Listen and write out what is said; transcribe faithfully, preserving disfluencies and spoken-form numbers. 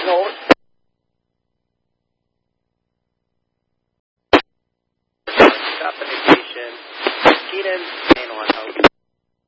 Hold. Stop the vacation. Keenan, main on, out.